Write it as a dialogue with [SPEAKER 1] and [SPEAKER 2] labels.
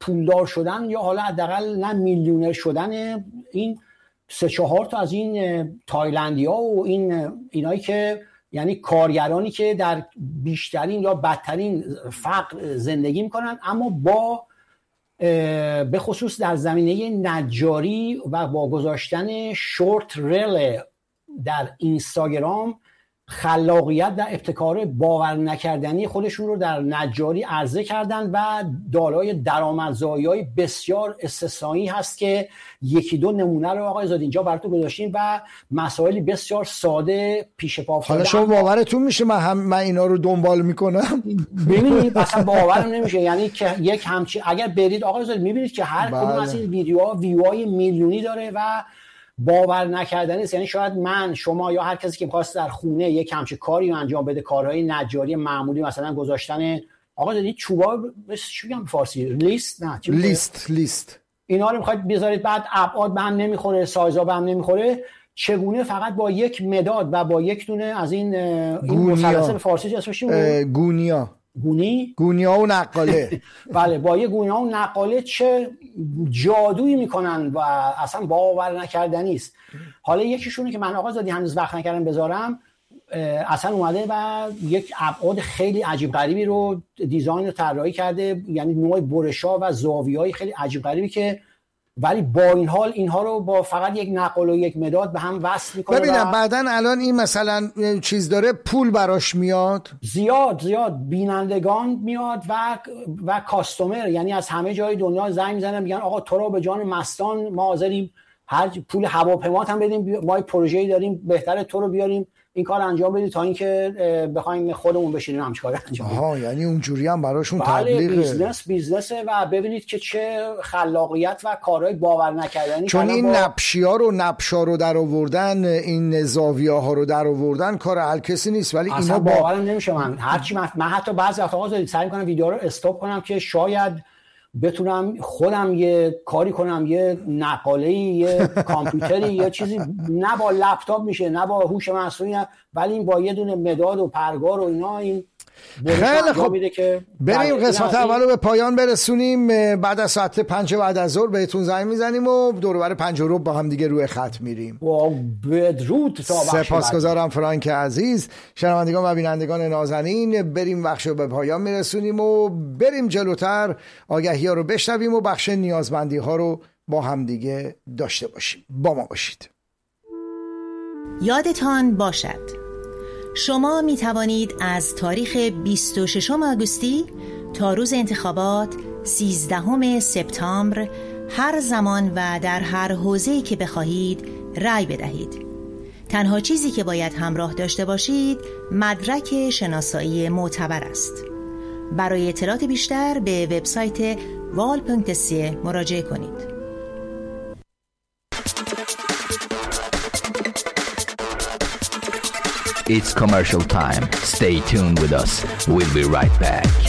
[SPEAKER 1] پولدار شدن یا حالا حداقل نه میلیونر شدن این 3-4 تا از این تایلندی‌ها و اینایی که یعنی کارگرانی که در بیشترین یا بدترین فقر زندگی میکنن، اما با به خصوص در زمینه نجاری و با گذاشتن شورت ریل در اینستاگرام خلاقیت در ابتکار باور نکردنی خودشون رو در نجاری عرضه کردن و دارای درآمدزایی‌های بسیار استثنایی هست که 1-2 نمونه رو آقای زاده اینجا براتون گذاشتیم و مسائلی بسیار ساده پیش پا افتاده.
[SPEAKER 2] حالا شما باورتون میشه من اینا رو دنبال میکنم؟
[SPEAKER 1] ببینید اصلا باورم نمیشه، یعنی که یک همچین اگر برید آقای زاده میبینید که هر کدوم از این ویدیوها ویوهای میلیونی داره و باور نکردنی است. یعنی شاید من، شما یا هر کسی که می‌خواست در خونه یک همچین کاری انجام بده، کارهای نجاری معمولی، مثلا گذاشتن آقا دیدید چوبا چی میگم فارسی، لیست اینا رو می‌خواید بذارید، بعد ابعاد به هم نمیخوره، سایزا به هم نمیخوره، چگونه فقط با یک مداد و با یک دونه از این مثلث فارسی اسمش چیه؟ گونیا و نقاله بله، با یه گونیا و نقاله چه جادویی میکنن و اصلا باور نکردنی است. حالا یکیشونه که من آقا زادی هنوز وقت نکردم بذارم، اصلا اومده و یک ابعاد خیلی عجیب غریبی رو دیزاین و طراحی کرده، یعنی نوع برش‌ها و زاویه‌های خیلی عجیب غریبی که ولی با این حال اینها رو با فقط یک نقل و یک مداد به هم وصل میکنه.
[SPEAKER 2] ببینم بعدن الان این مثلا چیز داره پول براش میاد،
[SPEAKER 1] زیاد بینندگان میاد و کاستومر، یعنی از همه جای دنیا زنگ میزنن میگن آقا تو رو به جان مستان ما حاضریم هر پول هواپیمات هم بدیم، ما پروژه‌ای داریم بهتره تو رو بیاریم این کار انجام بدید تا اینکه بخوایم خودمون بشینیم همچین کاری انجام بدیم.
[SPEAKER 2] یعنی اونجوری هم براشون تبلیغ
[SPEAKER 1] بیزنسه و ببینید که چه خلاقیت و کارهای باور نکردنی.
[SPEAKER 2] چون این نبشا رو در آوردن، این زاویه‌ها رو در آوردن کار هر کسی نیست، ولی اینا
[SPEAKER 1] باورم نمیشه. من هرچی من حتی بعضی وقتا سعی می‌کنم ویدیو رو استاپ کنم که شاید بتونم خودم یه کاری کنم، یه نقاله‌ای، یه کامپیوتری، یه چیزی، نه با لپتاپ میشه نه با هوش مصنوعی، ولی این با یه دونه مداد و پرگار و اینا این
[SPEAKER 2] خیلی خوب. بریم قسمت اولو به پایان برسونیم. بعد از ساعت 5 بعد از ظهر بهتون زنگ میزنیم و دور و بر 5 رو با هم دیگه روی خط میریم.
[SPEAKER 1] بدرود.
[SPEAKER 2] سپاسگزارم فرانک عزیز. شنوندگان و بینندگان نازنین، بریم بخشو به پایان میرسونیم و بریم جلوتر آگهی‌ها رو بشنویم و بخش نیازمندی‌ها رو با هم دیگه داشته باشیم. با ما باشید.
[SPEAKER 3] یادتان باشد شما می توانید از تاریخ 26 آگوستی تا روز انتخابات 13 سپتامبر هر زمان و در هر حوزه‌ای که بخواهید رأی بدهید. تنها چیزی که باید همراه داشته باشید مدرک شناسایی معتبر است. برای اطلاعات بیشتر به وبسایت val.se مراجعه کنید.
[SPEAKER 4] It's commercial time. Stay tuned with us. We'll be right back.